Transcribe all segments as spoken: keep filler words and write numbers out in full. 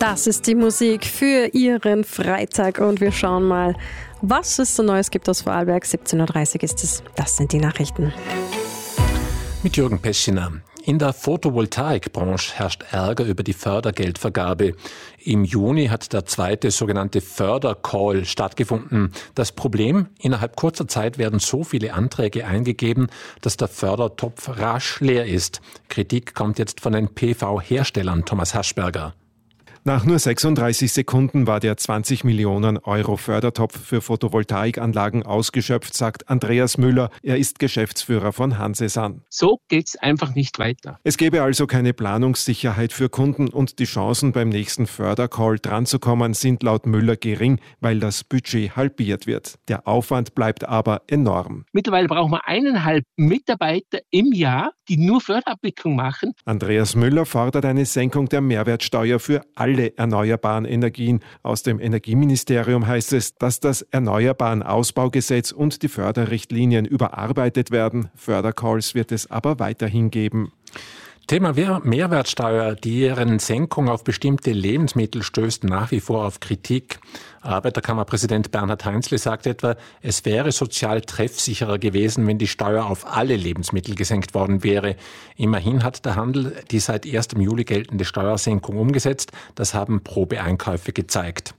Das ist die Musik für Ihren Freitag und wir schauen mal, was es so Neues gibt aus Vorarlberg. siebzehn Uhr dreißig ist es. Das sind die Nachrichten. Mit Jürgen Peschiner. In der Photovoltaikbranche herrscht Ärger über die Fördergeldvergabe. Im Juni hat der zweite sogenannte Fördercall stattgefunden. Das Problem, innerhalb kurzer Zeit werden so viele Anträge eingegeben, dass der Fördertopf rasch leer ist. Kritik kommt jetzt von den P V-Herstellern. Thomas Haschberger. Nach nur sechsunddreißig Sekunden war der zwanzig Millionen Euro Fördertopf für Photovoltaikanlagen ausgeschöpft, sagt Andreas Müller. Er ist Geschäftsführer von Hansesan. So geht's einfach nicht weiter. Es gäbe also keine Planungssicherheit für Kunden und die Chancen beim nächsten Fördercall dranzukommen sind laut Müller gering, weil das Budget halbiert wird. Der Aufwand bleibt aber enorm. Mittlerweile brauchen wir eineinhalb Mitarbeiter im Jahr, die nur Förderabwicklung machen. Andreas Müller fordert eine Senkung der Mehrwertsteuer für alle erneuerbaren Energien. Aus dem Energieministerium heißt es, dass das Erneuerbaren-Ausbaugesetz und die Förderrichtlinien überarbeitet werden. Fördercalls wird es aber weiterhin geben. Thema Mehrwertsteuer, deren Senkung auf bestimmte Lebensmittel stößt nach wie vor auf Kritik. Arbeiterkammerpräsident Bernhard Heinzle sagt etwa, es wäre sozial treffsicherer gewesen, wenn die Steuer auf alle Lebensmittel gesenkt worden wäre. Immerhin hat der Handel die seit ersten Juli geltende Steuersenkung umgesetzt. Das haben Probeeinkäufe gezeigt.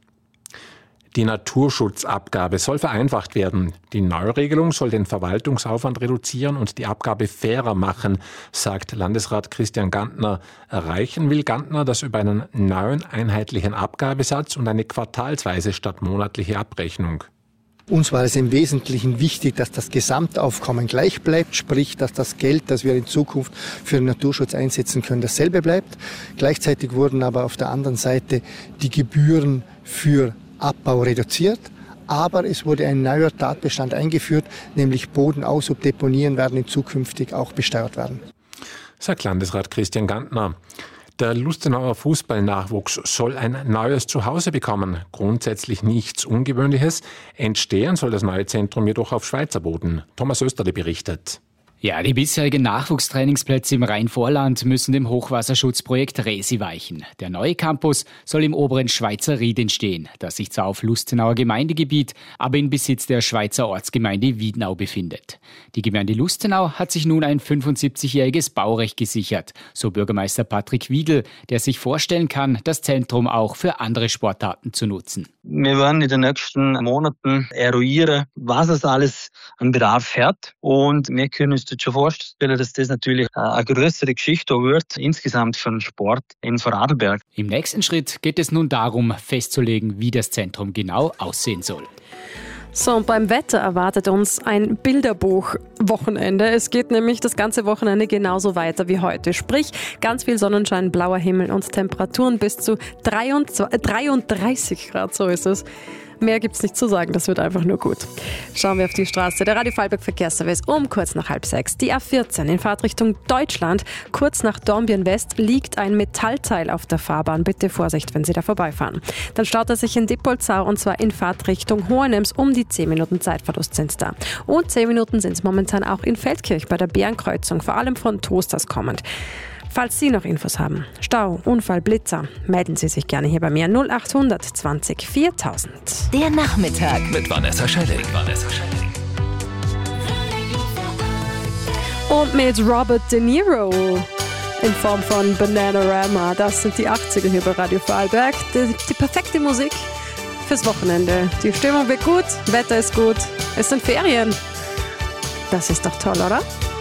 Die Naturschutzabgabe soll vereinfacht werden. Die Neuregelung soll den Verwaltungsaufwand reduzieren und die Abgabe fairer machen, sagt Landesrat Christian Gantner. Erreichen will Gantner das über einen neuen einheitlichen Abgabesatz und eine quartalsweise statt monatliche Abrechnung. Uns war es im Wesentlichen wichtig, dass das Gesamtaufkommen gleich bleibt, sprich, dass das Geld, das wir in Zukunft für den Naturschutz einsetzen können, dasselbe bleibt. Gleichzeitig wurden aber auf der anderen Seite die Gebühren für Abbau reduziert, aber es wurde ein neuer Tatbestand eingeführt, nämlich Bodenaus- und Deponien werden in zukünftig auch besteuert werden. Sagt Landesrat Christian Gantner. Der Lustenauer Fußballnachwuchs soll ein neues Zuhause bekommen. Grundsätzlich nichts Ungewöhnliches. Entstehen soll das neue Zentrum jedoch auf Schweizer Boden. Thomas Österle berichtet. Ja, die bisherigen Nachwuchstrainingsplätze im Rheinvorland müssen dem Hochwasserschutzprojekt Resi weichen. Der neue Campus soll im oberen Schweizer Ried entstehen, das sich zwar auf Lustenauer Gemeindegebiet, aber in Besitz der Schweizer Ortsgemeinde Wiednau befindet. Die Gemeinde Lustenau hat sich nun ein fünfundsiebzigjähriges Baurecht gesichert, so Bürgermeister Patrick Wiedl, der sich vorstellen kann, das Zentrum auch für andere Sportarten zu nutzen. Wir werden in den nächsten Monaten eruieren, was es alles an Bedarf hat. Und wir können uns schon vorstellen, dass das natürlich eine größere Geschichte wird, insgesamt für den Sport in Vorarlberg. Im nächsten Schritt geht es nun darum, festzulegen, wie das Zentrum genau aussehen soll. So, und beim Wetter erwartet uns ein Bilderbuch-Wochenende. Es geht nämlich das ganze Wochenende genauso weiter wie heute. Sprich, ganz viel Sonnenschein, blauer Himmel und Temperaturen bis zu dreiunddreißig Grad, so ist es. Mehr gibt's nicht zu sagen, das wird einfach nur gut. Schauen wir auf die Straße. Der Radio Vorarlberg Verkehrsservice um kurz nach halb sechs. Die A vierzehn in Fahrtrichtung Deutschland. Kurz nach Dornbirn West liegt ein Metallteil auf der Fahrbahn. Bitte Vorsicht, wenn Sie da vorbeifahren. Dann staut er sich in Dippolzau und zwar in Fahrtrichtung Hohenems. Um die zehn Minuten Zeitverlust sind da. Und zehn Minuten sind es momentan auch in Feldkirch bei der Bärenkreuzung, vor allem von Toasters kommend. Falls Sie noch Infos haben, Stau, Unfall, Blitzer, melden Sie sich gerne hier bei mir null acht zwanzig viertausend. Der Nachmittag mit Vanessa Schelling. Vanessa Schelling. Und mit Robert De Niro in Form von Bananarama. Das sind die achtziger hier bei Radio Vorarlberg. Die, die perfekte Musik fürs Wochenende. Die Stimmung wird gut, Wetter ist gut, es sind Ferien. Das ist doch toll, oder?